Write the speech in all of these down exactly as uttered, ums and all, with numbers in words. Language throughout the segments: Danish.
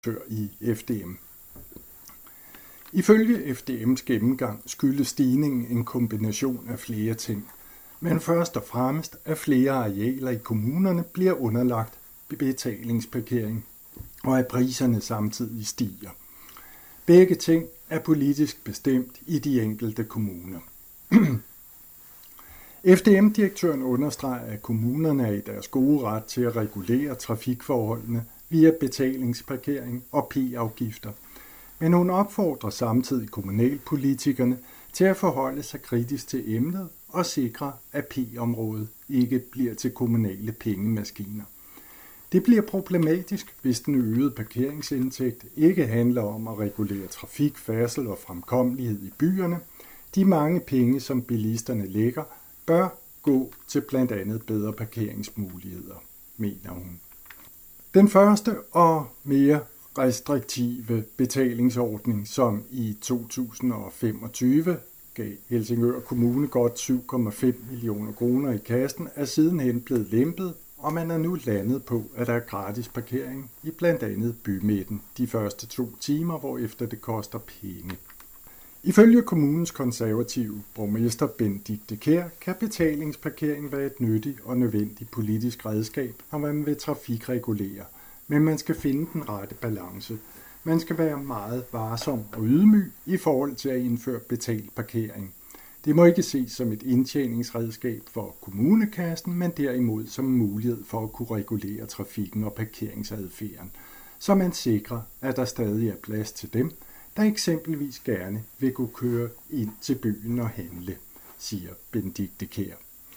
i F D M. Ifølge F D M's gennemgang skyldes stigningen en kombination af flere ting, men først og fremmest at flere arealer i kommunerne bliver underlagt betalingsparkering, og at priserne samtidig stiger. Begge ting er politisk bestemt i de enkelte kommuner. F D M-direktøren understreger, at kommunerne er i deres gode ret til at regulere trafikforholdene via betalingsparkering og P-afgifter, men hun opfordrer samtidig kommunalpolitikerne til at forholde sig kritisk til emnet og sikre, at P-området ikke bliver til kommunale pengemaskiner. Det bliver problematisk, hvis den øgede parkeringsindtægt ikke handler om at regulere trafik, færdsel og fremkommelighed i byerne. De mange penge, som bilisterne lægger, bør gå til blandt andet bedre parkeringsmuligheder, mener hun. Den første og mere restriktive betalingsordning, som i to tusind og femogtyve gav Helsingør Kommune godt syv komma fem millioner kroner i kassen, er sidenhen blevet lempet, og man er nu landet på, at der er gratis parkering i blandt andet bymidten de første to timer, hvorefter det koster penge. Ifølge kommunens konservative borgmester Benedikte Kjær kan betalingsparkering være et nyttigt og nødvendigt politisk redskab, når man vil trafikregulere, men man skal finde den rette balance. Man skal være meget varsom og ydmyg i forhold til at indføre betalt parkering. Det må ikke ses som et indtjeningsredskab for kommunekassen, men derimod som en mulighed for at kunne regulere trafikken og parkeringsadfærden, så man sikrer, at der stadig er plads til dem, der eksempelvis gerne vil kunne køre ind til byen og handle, siger Benedikte Kjær.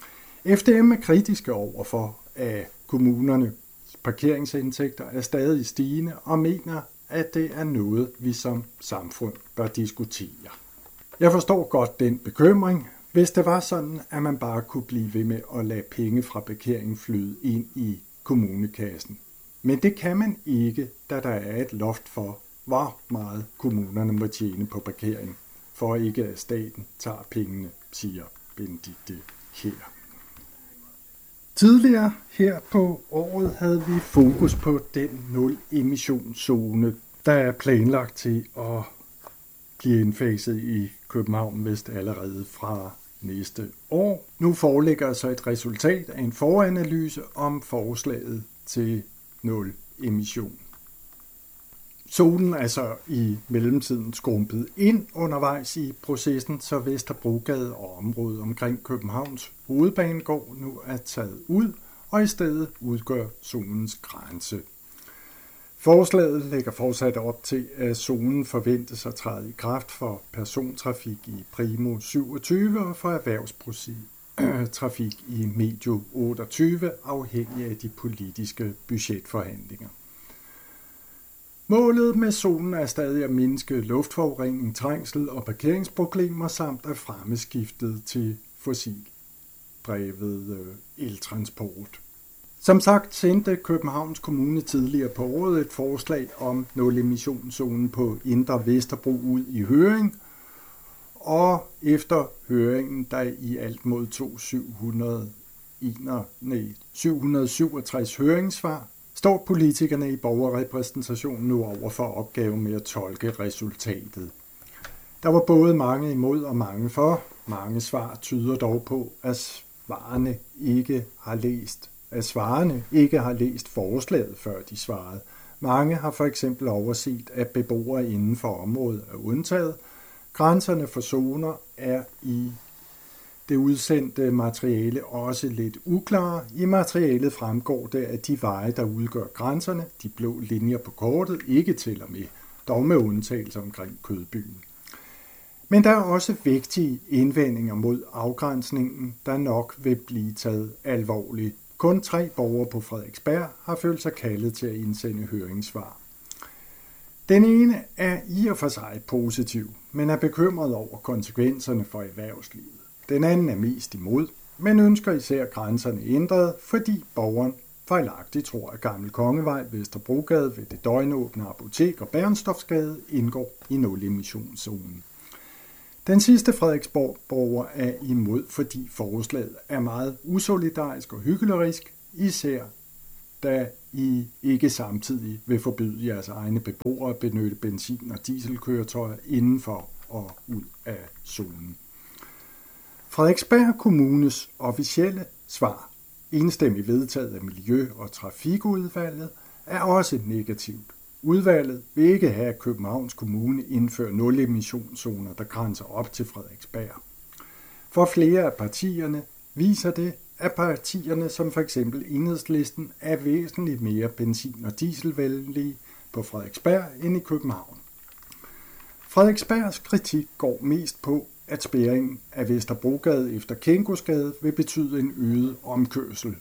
F D M er kritiske overfor, at kommunernes parkeringsindtægter er stadig stigende og mener, at det er noget, vi som samfund bør diskutere. Jeg forstår godt den bekymring, hvis det var sådan, at man bare kunne blive ved med at lade penge fra parkering flyde ind i kommunekassen. Men det kan man ikke, da der er et loft for, hvor meget kommunerne må tjene på parkering, for ikke at staten tager pengene, siger Benedikte Kjær. Tidligere her på året havde vi fokus på den nul-emissionszone, der er planlagt til at blive indfaset i København Vest allerede fra næste år. Nu foreligger så et resultat af en foranalyse om forslaget til nul-emission. Zonen er så i mellemtiden skrumpet ind undervejs i processen, så Vesterbrogade og området omkring Københavns hovedbanegård nu er taget ud, og i stedet udgør zonens grænse. Forslaget lægger fortsat op til, at zonen forventes at træde i kraft for persontrafik i primo syvogtyve og for erhvervstrafik i medio otteogtyve, afhængig af de politiske budgetforhandlinger. Målet med zonen er stadig at mindske luftforurening, trængsel og parkeringsproblemer samt at fremme skiftet til fossildrevet eltransport. Som sagt sendte Københavns Kommune tidligere på året et forslag om nul-emissionszonen på Indre Vesterbro ud i høring, og efter høringen, der i alt modtog syv hundrede syvogtres høringssvar, står politikerne i borgerrepræsentationen nu over for opgaven med at tolke resultatet. Der var både mange imod og mange for. Mange svar tyder dog på, at svarene ikke har læst, at svarene ikke har læst forslaget, før de svarede. Mange har for eksempel overset, at beboere inden for området er undtaget. Grænserne for zoner er i det udsendte materiale også lidt uklare. I materialet fremgår det, at de veje, der udgør grænserne, de blå linjer på kortet, ikke tæller med, dog med undtagelse omkring Kødbyen. Men der er også vigtige indvendinger mod afgrænsningen, der nok vil blive taget alvorligt. Kun tre borgere på Frederiksberg har følt sig kaldet til at indsende høringssvar. Den ene er i og for sig positiv, men er bekymret over konsekvenserne for erhvervslivet. Den anden er mest imod, men ønsker især grænserne ændret, fordi borgeren fejlagtigt tror, at Gammel Kongevej, Vesterbrogade ved det døgnåbne apotek og Bernstorffsgade indgår i nul-emissionszonen. Den sidste Frederiksborg-borger er imod, fordi forslaget er meget usolidarisk og hyklerisk, især da I ikke samtidig vil forbyde jeres egne beboere at benytte benzin- og dieselkøretøjer indenfor og ud af zonen. Frederiksberg Kommunes officielle svar, enstemmigt vedtaget af Miljø- og Trafikudvalget, er også negativt. Udvalget vil ikke have, at Københavns Kommune indfører nul-emissionszoner, der grænser op til Frederiksberg. For flere af partierne viser det, at partierne som for eksempel Enhedslisten er væsentligt mere benzin- og dieselvenlige på Frederiksberg end i København. Frederiksbergs kritik går mest på, at spærringen af Vesterbrogade efter Kængosgade vil betyde en øget omkørsel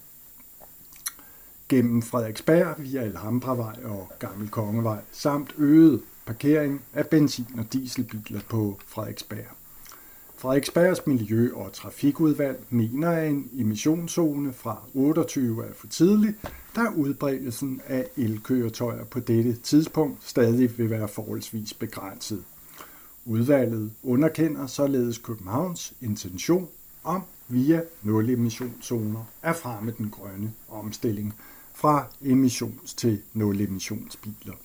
gennem Frederiksberg via Alhambravej og Gammel Kongevej, samt øget parkering af benzin- og dieselbiler på Frederiksberg. Frederiksbergs Miljø- og Trafikudvalg mener, at en emissionszone fra otteogtyve er for tidlig, da udbredelsen af elkøretøjer på dette tidspunkt stadig vil være forholdsvis begrænset. Udvalget underkender således Københavns intention om via nul-emissionszoner at fremme den grønne omstilling fra emissions- til nul-emissionsbiler.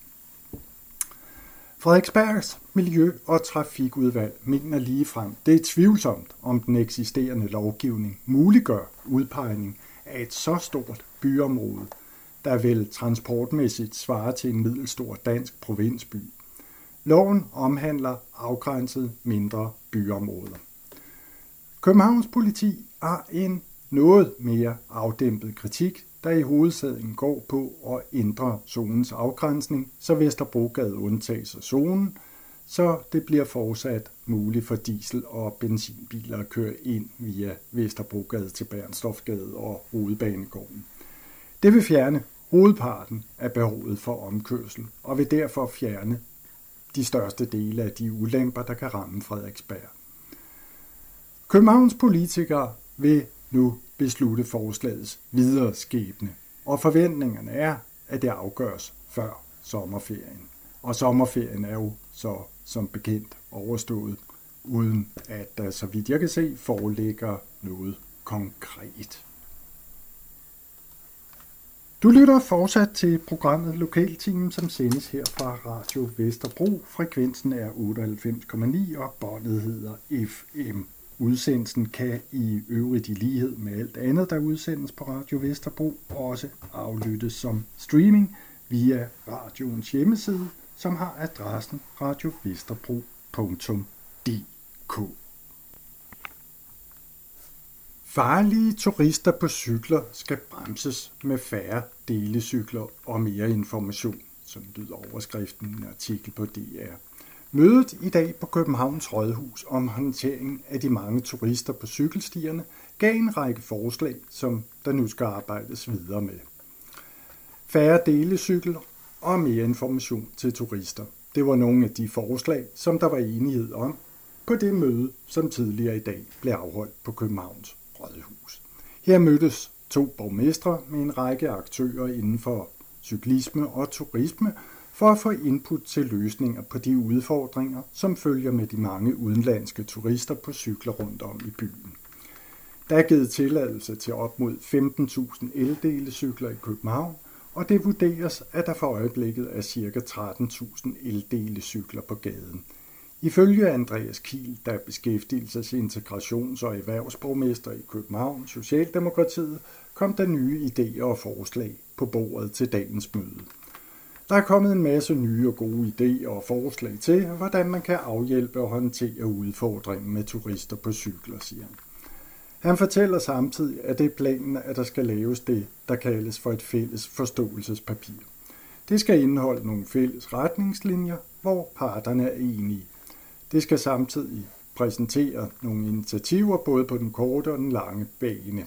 Frederiksbergs Miljø- og Trafikudvalg mener ligefrem, det er tvivlsomt, om den eksisterende lovgivning muliggør udpegning af et så stort byområde, der vel transportmæssigt svarer til en middelstor dansk provinsby. Loven omhandler afgrænset mindre byområder. Københavns politi har en noget mere afdæmpet kritik, der i hovedsagen går på at ændre zonens afgrænsning, så Vesterbrogade undtages af zonen, så det bliver fortsat muligt for diesel- og benzinbiler at køre ind via Vesterbrogade til Bernstorffsgade og Hovedbanegården. Det vil fjerne hovedparten af behovet for omkørsel og vil derfor fjerne de største dele af de ulemper, der kan ramme Frederiksberg. Københavns politikere vil nu beslutte forslagets videre skæbne, og forventningerne er, at det afgøres før sommerferien. Og sommerferien er jo så som bekendt overstået, uden at der, så vidt jeg kan se, foreligger noget konkret. Du lytter fortsat til programmet Lokalteam, som sendes her fra Radio Vesterbro. Frekvensen er otteoghalvfems komma ni, og båndet hedder F M. Udsendelsen kan i øvrigt i lighed med alt andet, der udsendes på Radio Vesterbro, også aflyttes som streaming via radioens hjemmeside, som har adressen radio vesterbro punktum d k. Farlige turister på cykler skal bremses med færre delecykler og mere information, som lyder overskriften i en artikel på D R. Mødet i dag på Københavns Rådhus om håndteringen af de mange turister på cykelstierne gav en række forslag, som der nu skal arbejdes videre med. Færre delecykler og mere information til turister. Det var nogle af de forslag, som der var enighed om på det møde, som tidligere i dag blev afholdt på Københavns Rådhus. Her mødtes to borgmestre med en række aktører inden for cyklisme og turisme for at få input til løsninger på de udfordringer, som følger med de mange udenlandske turister på cykler rundt om i byen. Der er givet tilladelse til op mod femten tusind eldelecykler i København, og det vurderes, at der for øjeblikket er ca. tretten tusind eldelecykler på gaden. Ifølge Andreas Kiel, der er beskæftigelses-, integrations- og erhvervsborgmester i København, Socialdemokratiet, kom der nye idéer og forslag på bordet til dagens møde. Der er kommet en masse nye og gode idéer og forslag til, hvordan man kan afhjælpe og håndtere udfordringen med turister på cykler, siger han. Han fortæller samtidig, at det er planen, at der skal laves det, der kaldes for et fælles forståelsespapir. Det skal indeholde nogle fælles retningslinjer, hvor parterne er enige. Det skal samtidig præsentere nogle initiativer både på den korte og den lange bane.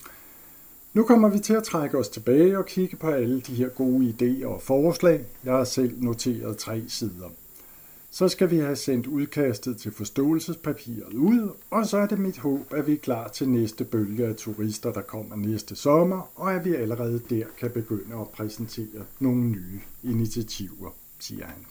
Nu kommer vi til at trække os tilbage og kigge på alle de her gode idéer og forslag. Jeg har selv noteret tre sider. Så skal vi have sendt udkastet til forståelsespapiret ud, og så er det mit håb, at vi er klar til næste bølge af turister, der kommer næste sommer, og at vi allerede der kan begynde at præsentere nogle nye initiativer, siger han.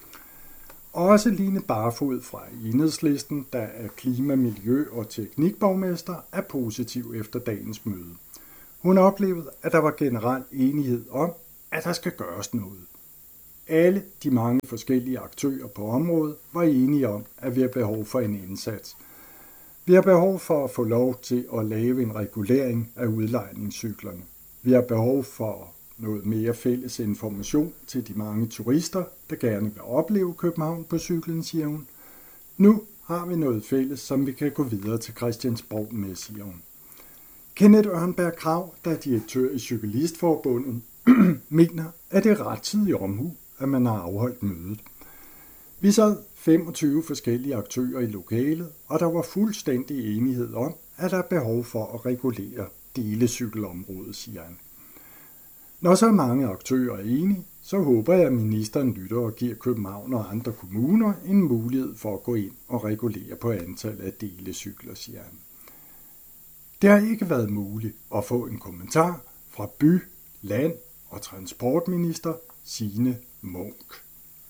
Også Line Barfod fra Enhedslisten, der er klima-, miljø- og teknikborgmester, er positiv efter dagens møde. Hun oplevede, at der var generel enighed om, at der skal gøres noget. Alle de mange forskellige aktører på området var enige om, at vi har behov for en indsats. Vi har behov for at få lov til at lave en regulering af udlejningscyklerne. Vi har behov for noget mere fælles information til de mange turister, der gerne vil opleve København på cyklen, siger hun. Nu har vi noget fælles, som vi kan gå videre til Christiansborg med, siger hun. Kenneth Ørnberg Krag, der er direktør i Cyklistforbundet, mener, at det er rettidig omhu, at man har afholdt mødet. Vi sad femogtyve forskellige aktører i lokalet, og der var fuldstændig enighed om, at der er behov for at regulere delecykelområdet, siger han. Når så mange aktører er enige, så håber jeg, at ministeren lytter og giver København og andre kommuner en mulighed for at gå ind og regulere på antallet af delecykler, siger han. Det har ikke været muligt at få en kommentar fra by-, land- og transportminister Signe Munk.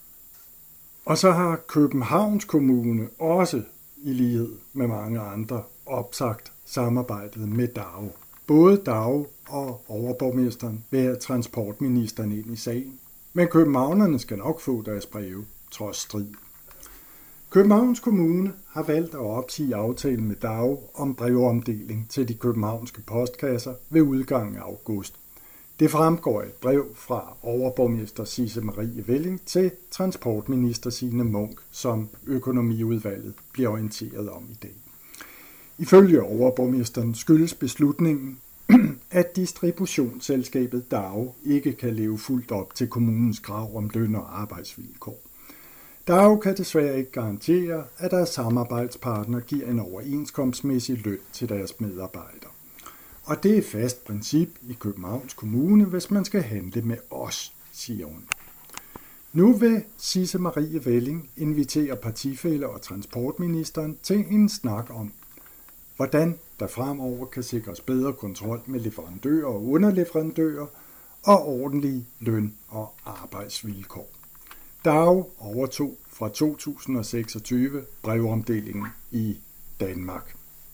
Og så har Københavns Kommune også, i lighed med mange andre, opsagt samarbejdet med D A O. Både D A O og overborgmesteren vil have transportministeren ind i sagen, men københavnerne skal nok få deres breve, trods strid. Københavns Kommune har valgt at opsige aftalen med D A O om brevomdeling til de københavnske postkasser ved udgangen af august. Det fremgår et brev fra overborgmester Sisse Marie Velling til transportminister Signe Munk, som økonomiudvalget bliver orienteret om i dag. Ifølge overborgmesteren skyldes beslutningen, at distributionsselskabet D A O ikke kan leve fuldt op til kommunens krav om løn og arbejdsvilkår. D A O kan desværre ikke garantere, at deres samarbejdspartner giver en overenskomstmæssig løn til deres medarbejdere. Og det er et fast princip i Københavns Kommune, hvis man skal handle med os, siger hun. Nu vil Sisse Marie Velling invitere partifæller og transportministeren til en snak om, hvordan der fremover kan sikres bedre kontrol med leverandører og underleverandører og ordentlige løn- og arbejdsvilkår. D A O overtog fra to tusind og seksogtyve brevomdelingen i Danmark.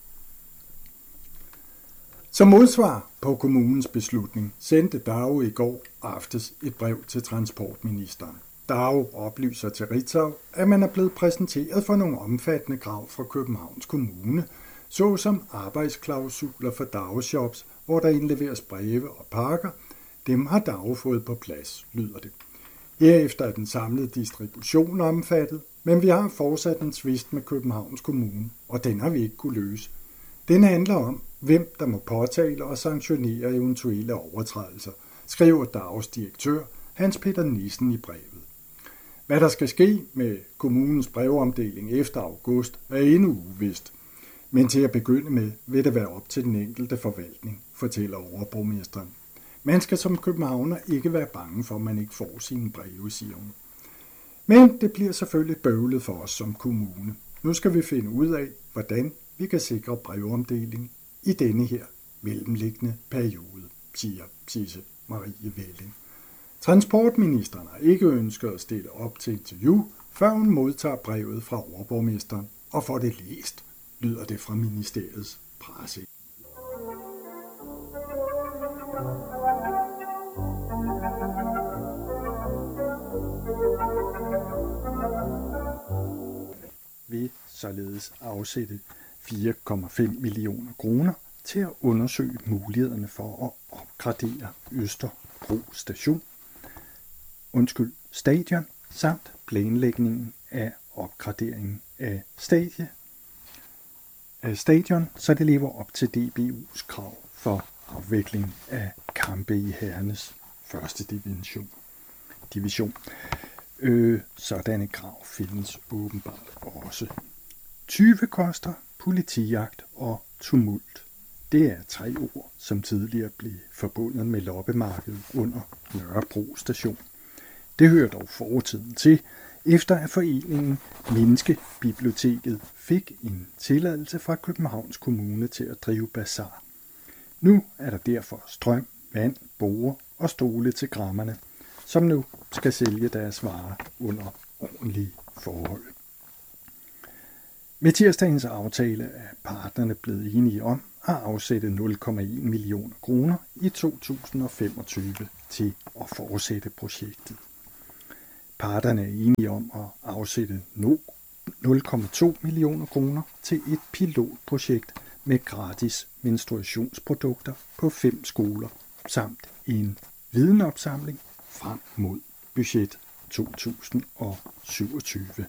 Som modsvar på kommunens beslutning sendte D A O i går aftes et brev til transportministeren. D A O oplyser til Ritzau, at man er blevet præsenteret for nogle omfattende krav fra Københavns Kommune, såsom arbejdsklausuler for dagshops, hvor der indleveres breve og pakker. Dem har D A O fået på plads, lyder det. Herefter er den samlede distribution omfattet, men vi har fortsat en tvist med Københavns Kommune, og den har vi ikke kunne løse. Den handler om, hvem der må påtale og sanktionere eventuelle overtrædelser, skriver D A O's direktør Hans Peter Nissen i brevet. Hvad der skal ske med kommunens brevomdeling efter august er endnu uvist, men til at begynde med vil det være op til den enkelte forvaltning, fortæller overborgmesteren. Man skal som københavner ikke være bange for, at man ikke får sine breve, siger hun. Men det bliver selvfølgelig bøvlet for os som kommune. Nu skal vi finde ud af, hvordan vi kan sikre brevomdeling i denne her mellemliggende periode, siger Sisse Marie Velling. Transportministeren har ikke ønsket at stille op til interview, før hun modtager brevet fra overborgmesteren og får det læst, lyder det fra ministeriets presse. Vil således afsætte fire komma fem millioner kroner til at undersøge mulighederne for at opgradere Østerbro station, undskyld, stadion, samt planlægningen af opgraderingen af stadie, af stadion, så det lever op til D B U's krav for afvikling af kampe i herrenes første division. division. Øh, sådanne krav findes åbenbart også. Tyvekoster, politijagt og tumult. Det er tre ord, som tidligere blev forbundet med loppemarkedet under Nørrebro station. Det hører dog fortiden til, efter at foreningen Menneskebiblioteket fik en tilladelse fra Københavns Kommune til at drive bazar. Nu er der derfor strøm, vand, borer og stole til grammerne, som nu skal sælge deres varer under ordentlige forhold. Med tirsdagens aftale er parterne blevet enige om at afsætte nul komma en millioner kroner i to tusind og femogtyve til at fortsætte projektet. Parterne er enige om at afsætte nul komma to millioner kroner til et pilotprojekt med gratis menstruationsprodukter på fem skoler, samt en videnopsamling frem mod budget to tusind og syvogtyve.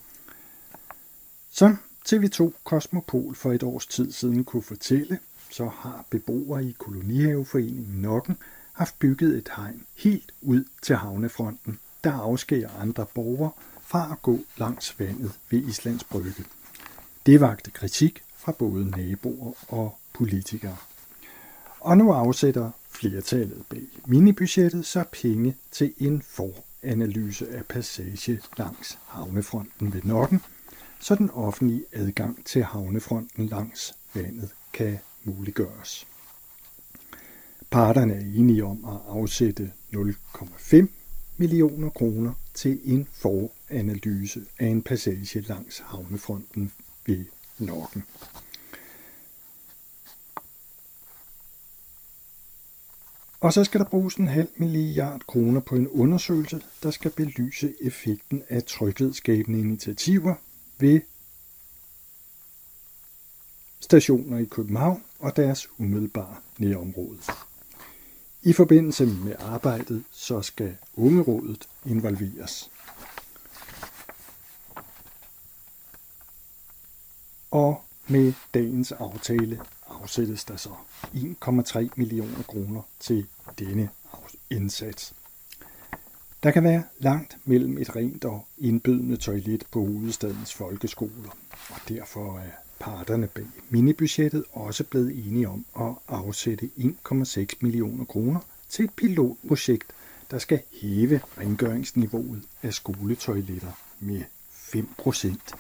Som T V to Kosmopol for et års tid siden kunne fortælle, så har beboere i Kolonihaveforeningen Nokken haft bygget et hegn helt ud til havnefronten, der afskærer andre borgere fra at gå langs vandet ved Islands Brygge. Det vakte kritik fra både naboer og politikere. Og nu afsætter flertallet bag minibudgettet så penge til en foranalyse af passage langs havnefronten ved Nokken, så den offentlige adgang til havnefronten langs vandet kan muliggøres. Parterne er enige om at afsætte nul komma fem millioner kroner til en foranalyse af en passage langs havnefronten ved Nokken. Og så skal der bruges en halv milliard kroner på en undersøgelse, der skal belyse effekten af tryghedsskabende initiativer ved stationer i København og deres umiddelbare nærområde. I forbindelse med arbejdet så skal Ungerådet involveres. Og med dagens aftale afsættes der så en komma tre millioner kroner til denne indsats. Der kan være langt mellem et rent og indbydende toilet på hovedstadens folkeskoler, og derfor er parterne bag minibudgettet også blevet enige om at afsætte en komma seks millioner kroner til et pilotprojekt, der skal hæve rengøringsniveauet af skoletoiletter med fem procent.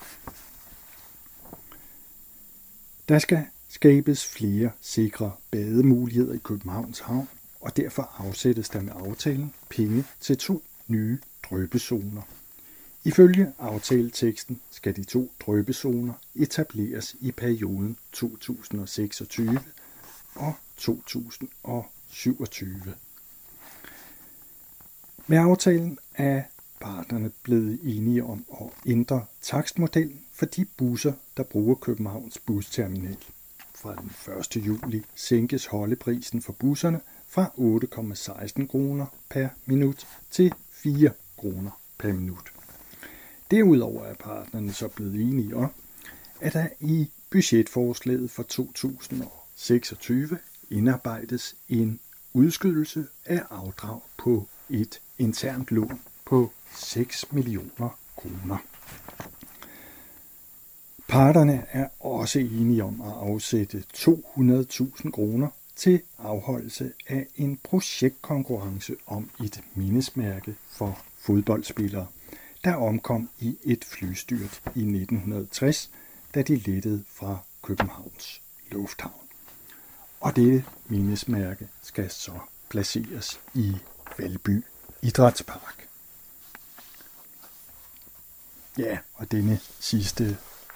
Der skal skabes flere sikre bademuligheder i Københavns Havn, og derfor afsættes der med aftalen penge til to nye dryppezoner. Ifølge aftaleteksten skal de to dryppezoner etableres i perioden to tusind og seksogtyve og to tusind og syvogtyve. Med aftalen er parterne blevet enige om at ændre takstmodellen for de busser, der bruger Københavns busterminal. Fra den første juli sænkes holdeprisen for busserne fra otte komma seksten kroner per minut til fire kroner per minut. Derudover er parterne så blevet enige om, at der i budgetforslaget for to tusind og seksogtyve indarbejdes en udskydelse af afdrag på et internt lån på seks millioner kroner. Parterne er også enige om at afsætte to hundrede tusind kroner til afholdelse af en projektkonkurrence om et mindesmærke for fodboldspillere, der omkom i et flystyrt i nitten tres, da de lettede fra Københavns Lufthavn. Og dette mindesmærke skal så placeres i Valby Idrætspark. Ja, og denne sidste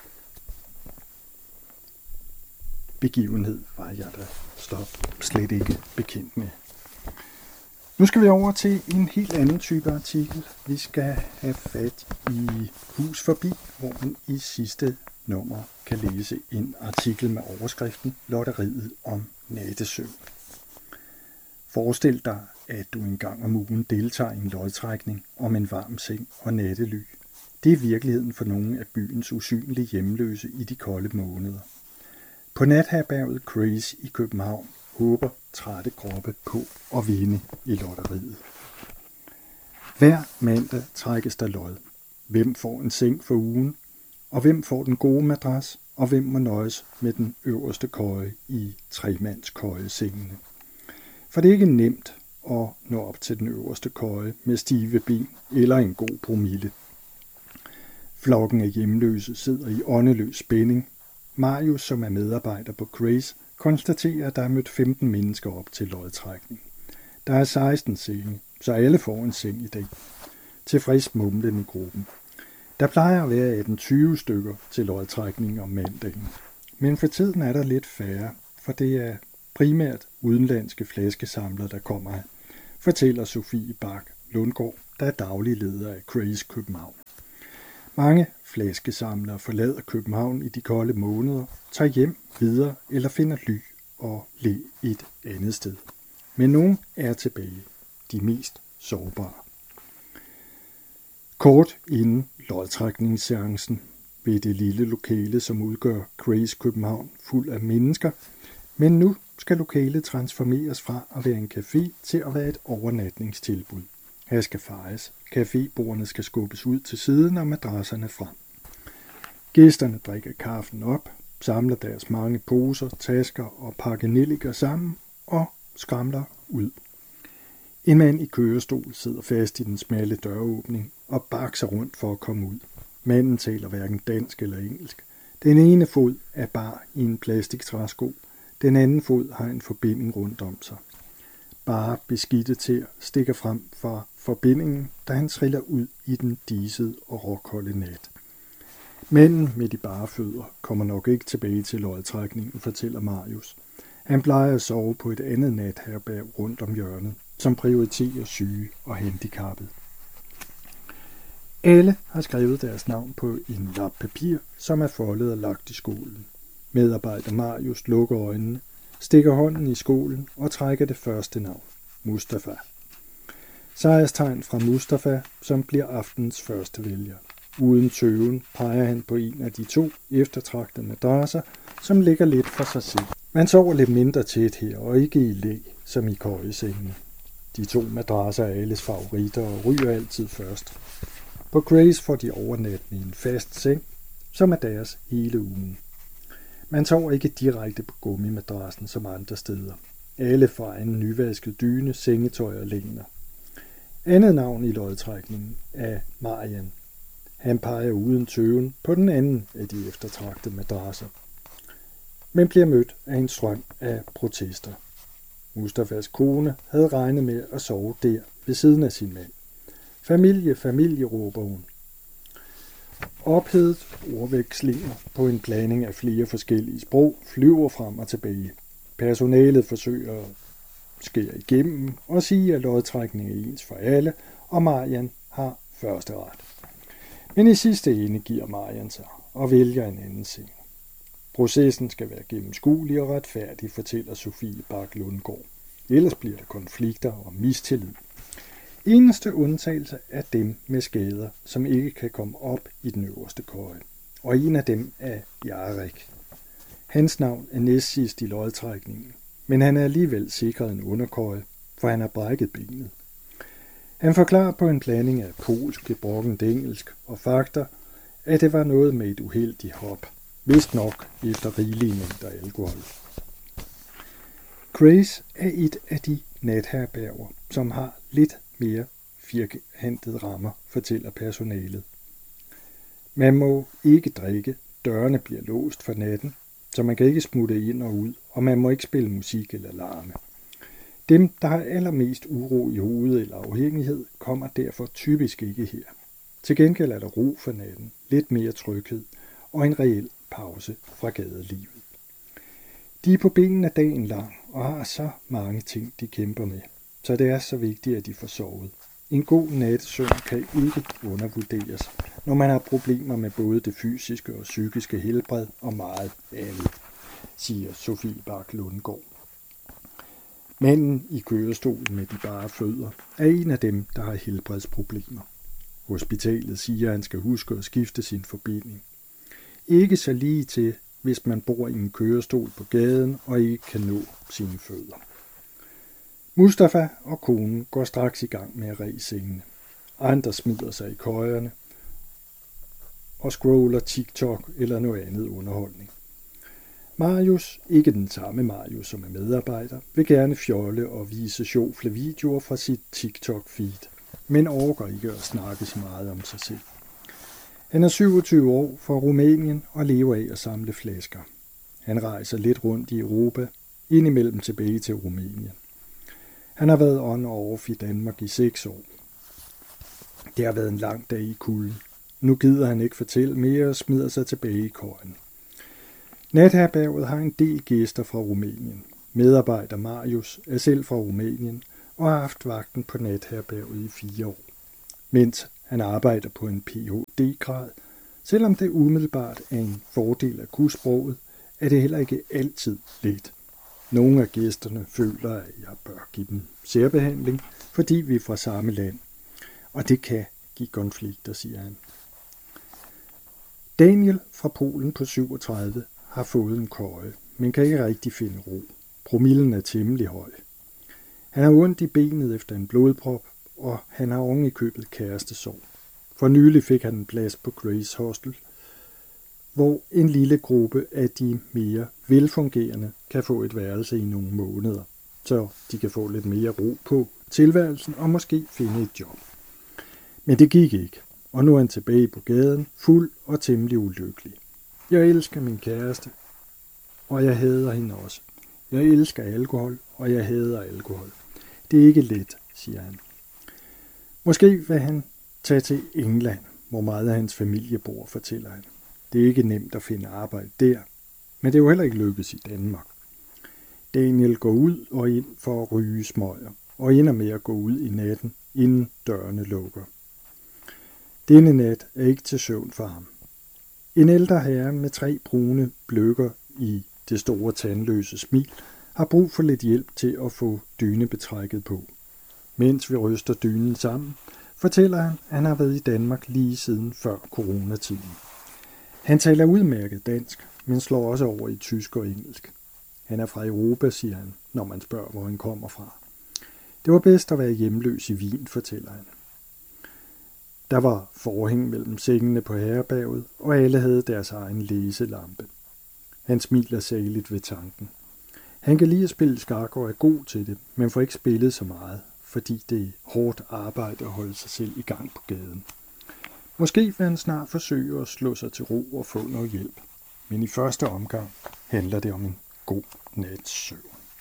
begivenhed var jeg da stop slet ikke bekendt med. Nu skal vi over til en helt anden type artikel. Vi skal have fat i Hus Forbi, hvor man i sidste nummer kan læse en artikel med overskriften Lotteriet om nattesøvn. Forestil dig, at du en gang om ugen deltager i en lodtrækning om en varm seng og nattely. Det er virkeligheden for nogle af byens usynlige hjemløse i de kolde måneder. På natherberget Crazy i København håber trætte kroppe på at vinde i lotteriet. Hver mandag trækkes der lod. Hvem får en seng for ugen, og hvem får den gode madras, og hvem må nøjes med den øverste køje i tremandskøjesengene. For det er ikke nemt at nå op til den øverste køje med stive ben eller en god promille. Flokken af hjemløse sidder i åndeløs spænding. Marius, som er medarbejder på Crazy, konstaterer, at der er mødt femten mennesker op til lodtrækning. Der er seksten senge, så alle får en seng i dag. Tilfreds mumlen i gruppen. Der plejer at være atten tyve stykker til lodtrækning om mandagen. Men for tiden er der lidt færre, for det er primært udenlandske flaskesamlere, der kommer her, fortæller Sofie Bak Lundgaard, der er daglig leder af Craze København. Mange flaskesamlere forlader København i de kolde måneder, tager hjem videre eller finder ly og le et andet sted. Men nogle er tilbage, de mest sårbare. Kort inden lodtrækningsseancen ved det lille lokale, som udgør Craze København, fuld af mennesker, men nu skal lokalet transformeres fra at være en café til at være et overnatningstilbud. Her skal fejes, cafébordene skal skubbes ud til siden og madrasserne frem. Gæsterne drikker kaffen op, samler deres mange poser, tasker og pakkenelliker sammen og skramler ud. En mand i kørestol sidder fast i den smalle døråbning og bakser rundt for at komme ud. Manden taler hverken dansk eller engelsk. Den ene fod er bar i en plastiktræsko. Den anden fod har en forbinding rundt om sig. Bare beskidte tæer stikker frem fra forbindingen, da han triller ud i den disede og råkolde nat. Manden med de bare fødder kommer nok ikke tilbage til lodtrækningen, fortæller Marius. Han plejer at sove på et andet natherberg rundt om hjørnet, som prioriterer syge og handicappede. Alle har skrevet deres navn på en lap papir, som er foldet og lagt i skålen. Medarbejder Marius lukker øjnene, stikker hånden i skålen og trækker det første navn, Mustafa. Sejrstegn fra Mustafa, som bliver aftenens første vælger. Uden tøven peger han på en af de to eftertragtede madrasser, som ligger lidt for sig selv. Man sover lidt mindre tæt her, og ikke i læ, som i køjesengene. De to madrasser er alles favoritter og ryger altid først. På Craze får de overnatten i en fast seng, som er deres hele ugen. Man sover ikke direkte på gummimadrassen som andre steder. Alle får en nyvasket dyne, sengetøj og længder. Andet navn i lodtrækningen er Marian. Han peger uden tøven på den anden af de eftertragtede madrasser, men bliver mødt af en strøm af protester. Mustafas kone havde regnet med at sove der ved siden af sin mand. Familie, familie, råber hun. Ophedet ordvekslinger på en blanding af flere forskellige sprog flyver frem og tilbage. Personalet forsøger at skære igennem og sige, at lodtrækning er ens for alle, og Marian har første ret. Men i sidste ende giver Marian sig og vælger en anden seng. Processen skal være gennemskuelig og retfærdig, fortæller Sofie Bak Lundgaard. Ellers bliver der konflikter og mistillid. Eneste undtagelse er dem med skader, som ikke kan komme op i den øverste køje. Og en af dem er Jarek. Hans navn er næstsidst i lodtrækningen, men han er alligevel sikret en underkøje, for han har brækket benet. Han forklarer på en blanding af polsk, gebrokkent engelsk og fakta, at det var noget med et uheldigt hop, vist nok efter rigelige mængder alkohol. Craze er et af de natherberger, som har lidt mere firkantede rammer, fortæller personalet. Man må ikke drikke, dørene bliver låst for natten, så man kan ikke smutte ind og ud, og man må ikke spille musik eller larme. Dem, der har allermest uro i hovedet eller afhængighed, kommer derfor typisk ikke her. Til gengæld er der ro for natten, lidt mere tryghed og en reel pause fra gadelivet. De er på benene dagen lang og har så mange ting, de kæmper med, så det er så vigtigt, at de får sovet. En god nattesøvn kan ikke undervurderes, når man har problemer med både det fysiske og psykiske helbred og meget andet, siger Sofie Bak Lundgaard. Manden i kørestolen med de bare fødder er en af dem, der har helbredsproblemer. Hospitalet siger, at han skal huske at skifte sin forbinding. Ikke så lige til, hvis man bor i en kørestol på gaden og ikke kan nå sine fødder. Mustafa og konen går straks i gang med at ræse sengene. Andre smider sig i køjerne og scroller TikTok eller noget andet underholdning. Marius, ikke den samme Marius, som er medarbejder, vil gerne fjolle og vise sjovle videoer fra sit TikTok-feed, men overgår ikke at snakke så meget om sig selv. Han er syvogtyve år fra Rumænien og lever af at samle flasker. Han rejser lidt rundt i Europa, indimellem tilbage til Rumænien. Han har været on og off i Danmark i seks år. Det har været en lang dag i kulden. Nu gider han ikke fortælle mere og smider sig tilbage i køjen. Natherberget har en del gæster fra Rumænien. Medarbejder Marius er selv fra Rumænien og har haft vagten på natherberget i fire år, mens han arbejder på en P H D-grad. Selvom det umiddelbart er en fordel at kunne sproget, er det heller ikke altid let. Nogle af gæsterne føler, at jeg bør give dem særbehandling, fordi vi er fra samme land, og det kan give konflikter, siger han. Daniel fra Polen på syvogtredive har fået en køje, men kan ikke rigtig finde ro. Promillen er temmelig høj. Han har ondt i benet efter en blodprop, og han har oven i købet kærestesorg. For nylig fik han en plads på Grace Hostel, hvor en lille gruppe af de mere velfungerende kan få et værelse i nogle måneder, så de kan få lidt mere ro på tilværelsen og måske finde et job. Men det gik ikke, og nu er han tilbage på gaden, fuld og temmelig ulykkelig. Jeg elsker min kæreste, og jeg hader hende også. Jeg elsker alkohol, og jeg hader alkohol. Det er ikke let, siger han. Måske vil han tage til England, hvor meget af hans familie bor, fortæller han. Det er ikke nemt at finde arbejde der, men det er jo heller ikke lykkes i Danmark. Daniel går ud og ind for at ryge smøger, og ender med at gå ud i natten, inden dørene lukker. Denne nat er ikke til søvn for ham. En ældre herre med tre brune bløkker i det store tandløse smil har brug for lidt hjælp til at få dynebetrækket på. Mens vi ryster dynen sammen, fortæller han, at han har været i Danmark lige siden før coronatiden. Han taler udmærket dansk, men slår også over i tysk og engelsk. Han er fra Europa, siger han, når man spørger, hvor han kommer fra. Det var bedst at være hjemløs i Wien, fortæller han. Der var forhæng mellem sengene på herberget, og alle havde deres egen læselampe. Han smiler saligt ved tanken. Han kan lide at spille skak og er god til det, men får ikke spillet så meget, fordi det er hårdt arbejde at holde sig selv i gang på gaden. Måske vil han snart forsøge at slå sig til ro og få noget hjælp. Men i første omgang handler det om en god nats søvn.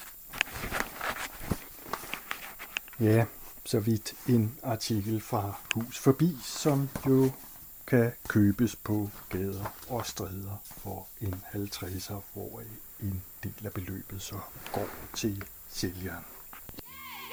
Ja, så vidt en artikel fra Hus Forbi, som jo kan købes på gader og stræder for en halvtredser, hvor en del af beløbet så går til sælgeren.